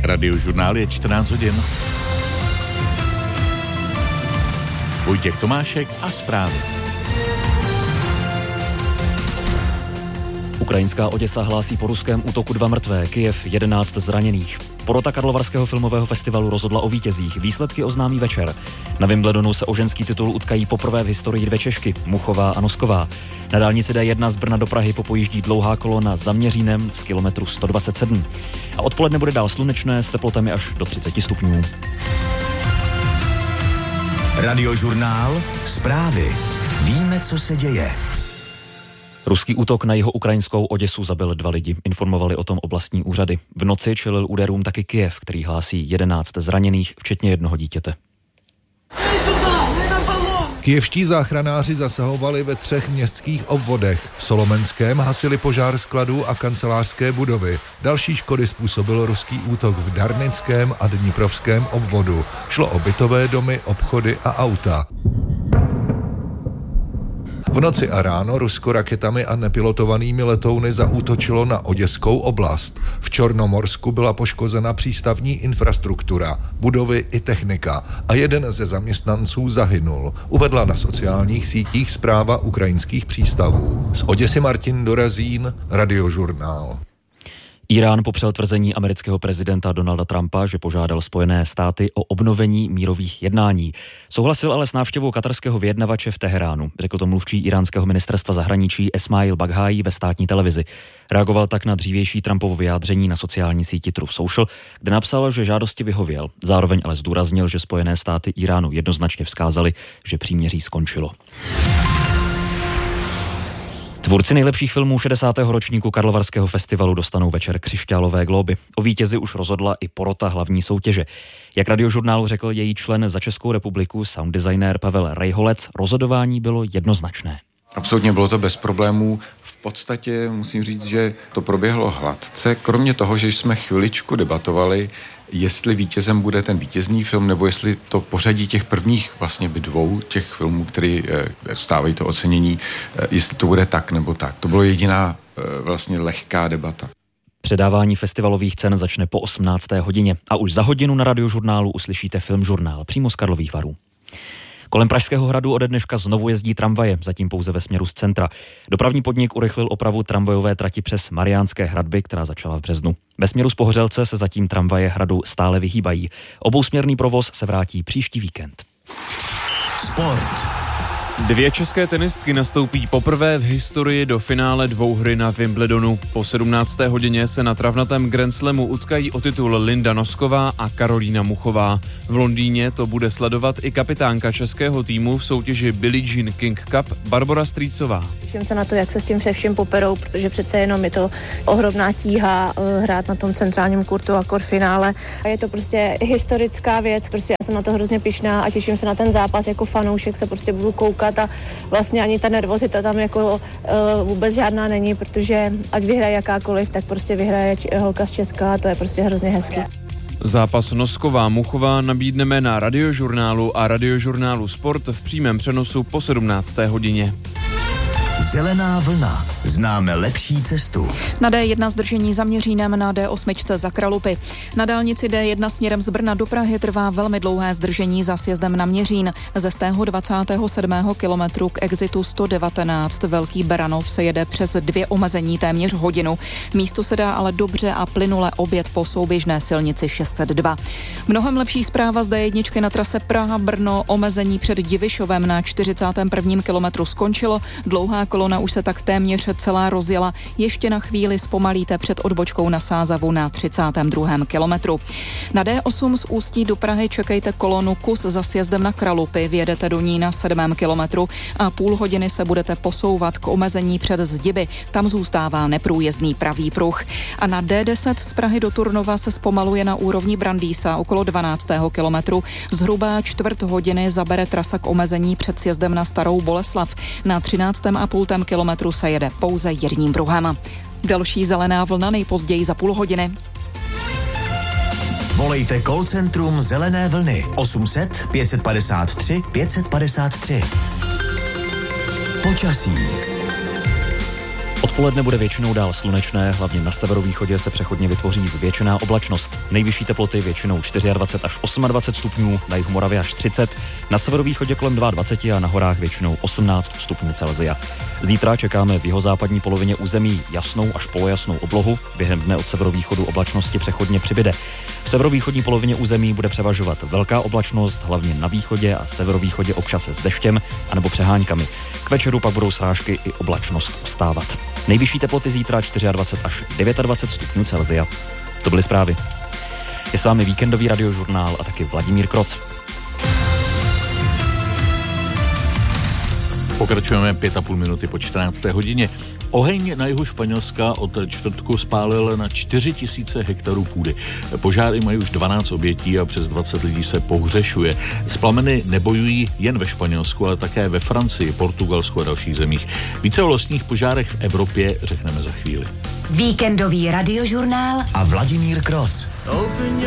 Radiožurnál je 14 hodin. Vojtěch Tomášek a zprávy. Ukrajinská Oděsa hlásí po ruském útoku 2 mrtvé, Kyjev 11 zraněných. Porota Karlovarského filmového festivalu rozhodla o vítězích, výsledky oznámí večer. Na Wimbledonu se o ženský titul utkají poprvé v historii 2 Češky, Muchová a Nosková. Na dálnici D1 z Brna do Prahy popojíždí dlouhá kolona za Měřínem z kilometru 127. A odpoledne bude dál slunečné s teplotami až do 30 stupňů. Radiožurnál, zprávy. Víme, co se děje. Ruský útok na jiho-ukrajinskou Oděsu zabil 2 lidi, informovali o tom oblastní úřady. V noci čelil úderům taky Kyjev, který hlásí 11 zraněných, včetně 1 dítěte. Kyjevští záchranáři zasahovali ve 3 městských obvodech. V Solomenském hasili požár skladů a kancelářské budovy. Další škody způsobil ruský útok v Darnickém a Dniprovském obvodu. Šlo o bytové domy, obchody a auta. V noci a ráno Rusko raketami a nepilotovanými letouny zaútočilo na Oděskou oblast. V Čornomorsku byla poškozena přístavní infrastruktura, budovy i technika a 1 ze zaměstnanců zahynul, uvedla na sociálních sítích správa ukrajinských přístavů. Z Oděsy Martin Dorazín, Radiožurnál. Irán popřel tvrzení amerického prezidenta Donalda Trumpa, že požádal Spojené státy o obnovení mírových jednání. Souhlasil ale s návštěvou katarského vyjednavače v Teheránu, řekl to mluvčí iránského ministerstva zahraničí Esmail Baghaí ve státní televizi. Reagoval tak na dřívější Trumpovo vyjádření na sociální síti Truth Social, kde napsal, že žádosti vyhověl. Zároveň ale zdůraznil, že Spojené státy Iránu jednoznačně vzkázali, že příměří skončilo. Tvůrci nejlepších filmů 60. ročníku Karlovarského festivalu dostanou večer křišťálové glóby. O vítězi už rozhodla i porota hlavní soutěže. Jak Radiožurnálu řekl její člen za Českou republiku, sound designér Pavel Rejholec, rozhodování bylo jednoznačné. Absolutně bylo to bez problémů. V podstatě musím říct, že to proběhlo hladce, kromě toho, že jsme chviličku debatovali, jestli vítězem bude ten vítězný film, nebo jestli to pořadí těch prvních vlastně 2 těch filmů, které stávají to ocenění, jestli to bude tak nebo tak. To bylo jediná vlastně lehká debata. Předávání festivalových cen začne po 18. hodině a už za hodinu na Radiožurnálu uslyšíte Filmžurnál přímo z Karlových Varů. Kolem Pražského hradu ode dneška znovu jezdí tramvaje, zatím pouze ve směru z centra. Dopravní podnik urychlil opravu tramvajové trati přes Mariánské hradby, která začala v březnu. Ve směru z Pohořelce se zatím tramvaje hradu stále vyhýbají. Obousměrný provoz se vrátí příští víkend. Sport. 2 české tenistky nastoupí poprvé v historii do finále dvouhry na Wimbledonu. Po 17. hodině se na travnatém Grand Slamu utkají o titul Linda Nosková a Karolína Muchová. V Londýně to bude sledovat i kapitánka českého týmu v soutěži Billie Jean King Cup Barbora Strýcová. Těším se na to, jak se s tím se vším poperou, protože přece jenom je to ohromná tíha hrát na tom centrálním kurtu a finále. A je to prostě historická věc, prostě já jsem na to hrozně pyšná a těším se na ten zápas, jako fanoušek se prostě budu koukat a vlastně ani ta nervozita tam jako vůbec žádná není, protože ať vyhraje jakákoliv, tak prostě vyhraje holka z Česka a to je prostě hrozně hezký. Zápas Nosková Muchová nabídneme na Radiožurnálu a Radiožurnálu Sport v přímém přenosu po 17. hodině. Zelená vlna. Známe lepší cestu. Na D1 zdržení za Měřínem, na D8 za Kralupy. Na dálnici D1 směrem z Brna do Prahy trvá velmi dlouhé zdržení za sjezdem na Měřín. Ze 27. kilometru k exitu 119 Velký Beranov se jede přes 2 omezení téměř hodinu. Místo se dá ale dobře a plynule objet po souběžné silnici 602. Mnohem lepší zpráva z D1 na trase Praha-Brno. Omezení před Divišovem na 41. kilometru skončilo. Dlouhá kolona už se tak téměř celá rozjela. Ještě na chvíli zpomalíte před odbočkou na Sázavu na 32. kilometru. Na D8 z Ústí do Prahy čekejte kolonu kus za sjezdem na Kralupy. Vjedete do ní na 7. kilometru a půl hodiny se budete posouvat k omezení před Zdiby. Tam zůstává neprůjezdný pravý pruh. A na D10 z Prahy do Turnova se zpomaluje na úrovni Brandýsa okolo 12. kilometru. Zhruba čtvrt hodiny zabere trasa k omezení před sjezdem na Starou Boleslav. Na 13,5 kilometru se jede pouze jedním pruhem. Další zelená vlna nejpozději za půl hodiny. Volejte call centrum Zelené vlny 800 553 553. Počasí. Odpoledne bude většinou dál slunečné, hlavně na severovýchodě se přechodně vytvoří zvětšená oblačnost. Nejvyšší teploty většinou 24 až 28 stupňů, na jihu Moravy až 30, na severovýchodě kolem 22 a na horách většinou 18 stupňů Celsia. Zítra čekáme v jihozápadní polovině území jasnou až polojasnou oblohu, během dne od severovýchodu oblačnosti přechodně přibyde. V severovýchodní polovině území bude převažovat velká oblačnost, hlavně na východě a severovýchodě občas s deštěm anebo přeháňkami. K večeru pak budou srážky i oblačnost ustávat. Nejvyšší teploty zítra 24 až 29 stupňů Celsia. To byly zprávy. Je s vámi víkendový radiožurnál a taky Vladimír Kroc. Pokračujeme 5,5 minuty po 14. hodině. Oheň na jihu Španělska od čtvrtku spálil na 4 000 hektarů půdy. Požáry mají už 12 obětí a přes 20 lidí se pohřešuje. S plameny nebojují jen ve Španělsku, ale také ve Francii, Portugalsku a dalších zemích. Více o lesních požárech v Evropě řekneme za chvíli. Víkendový radiožurnál a Vladimír Kroc.